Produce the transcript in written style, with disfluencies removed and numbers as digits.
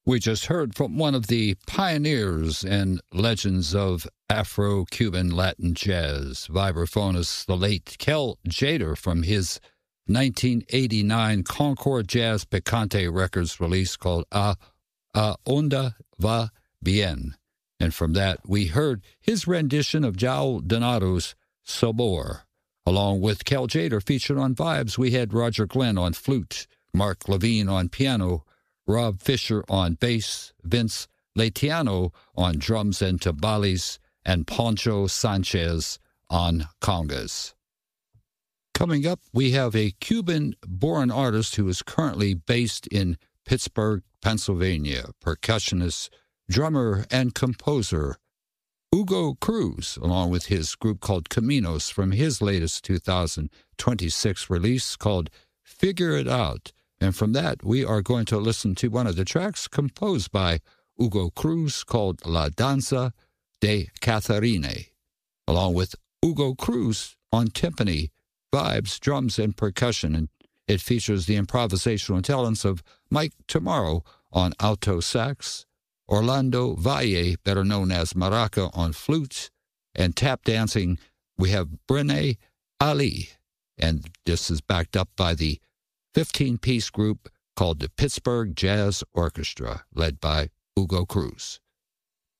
We just heard from one of the pioneers and legends of Afro-Cuban Latin jazz, vibraphonist, the late Kel Tjader, from his 1989 Concord Jazz Picante Records release called A Onda Va Bien. And from that, we heard his rendition of João Donato's Sabor. Along with Kel Tjader featured on Vibes, we had Roger Glenn on flute, Mark Levine on piano, Rob Fisher on bass, Vince Latiano on drums and timbales, and Poncho Sanchez on congas. Coming up, we have a Cuban-born artist who is currently based in Pittsburgh, Pennsylvania, percussionist, drummer, and composer Hugo Cruz, along with his group called Caminos from his latest 2026 release called Figure It Out. And from that, we are going to listen to one of the tracks composed by Hugo Cruz called La Danza de Catherine, along with Hugo Cruz on timpani, vibes, drums, and percussion. And it features the improvisational talents of Mike Tomorrow on alto sax, Orlando Valle, better known as Maraca, on flute, and tap dancing, we have Brene Ali. And this is backed up by the 15-piece group called the Pittsburgh Jazz Orchestra, led by Hugo Cruz.